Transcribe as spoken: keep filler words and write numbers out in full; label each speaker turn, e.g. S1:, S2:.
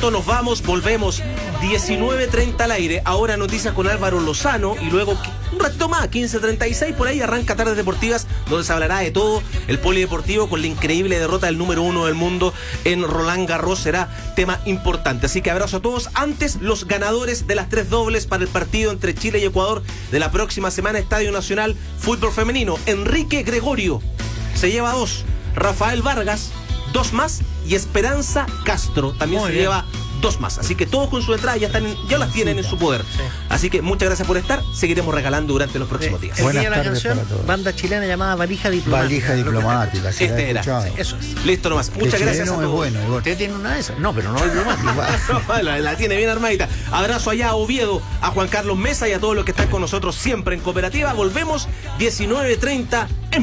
S1: minuto nos vamos, volvemos diecinueve treinta al aire. Ahora noticias con Álvaro Lozano y luego un ratito más, quince treinta y seis, por ahí arranca Tardes Deportivas, donde se hablará de todo. El polideportivo con la increíble derrota del número uno del mundo en Roland Garros será tema importante. Así que abrazo a todos. Antes, los ganadores de las tres dobles para el partido entre Chile y Ecuador de la próxima semana, Estadio Nacional Fútbol Femenino. Enrique Gregorio se lleva dos, Rafael Vargas dos más y Esperanza Castro también Muy se bien. lleva dos más. Así que todos con su entrada ya están en, ya las tienen en su poder. Sí. Así que muchas gracias por estar. Seguiremos regalando durante los próximos días.
S2: El día de la canción, banda chilena llamada Valija Diplomática.
S3: Valija Diplomática.
S1: Sí, este era. Sí, eso es. Listo nomás. Muchas gracias a todos.
S3: Es bueno, es bueno.
S2: ¿Usted tiene una de esas? No, pero no diplomática.
S1: no, la, la tiene bien armadita. Abrazo allá a Oviedo, a Juan Carlos Mesa y a todos los que están con nosotros siempre en Cooperativa. Volvemos diecinueve treinta